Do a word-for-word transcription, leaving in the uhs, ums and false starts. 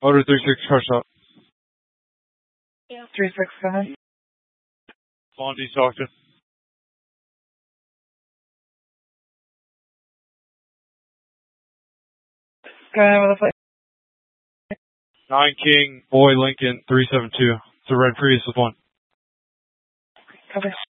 Motor three six, car stop. three six seven. Bondi, Stockton. Go ahead with the plate. nine King, Boy, Lincoln, three seven two. It's a red Prius with one. Copy.